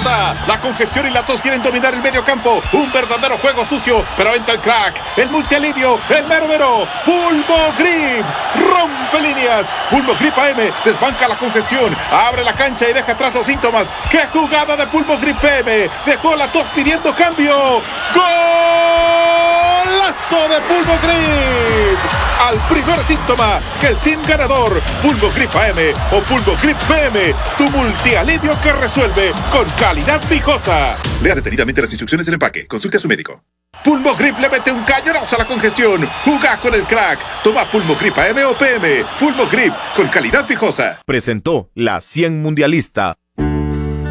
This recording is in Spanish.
pelota. La congestión y la tos quieren dominar el medio campo. Un verdadero juego sucio, pero entra el crack, el multialivio, el mero mero. Pulmo Grip rompe líneas. Pulmo Grip AM desbanca la congestión, abre la cancha y deja atrás los síntomas. ¡Qué jugada de Pulmo Grip AM! Dejó la tos pidiendo cambio. ¡Golazo de Pulmo Grip! Al primer síntoma, que el team ganador, Pulmo Grip AM o Pulmo Grip PM, tu multialivio que resuelve con calidad Vijosa. Lea detenidamente las instrucciones del empaque. Consulte a su médico. Pulmo Grip le mete un cañonazo a la congestión. Juga con el crack. Toma Pulmo Grip AM o PM. Pulmo Grip con calidad Vijosa. Presentó la 100 Mundialista.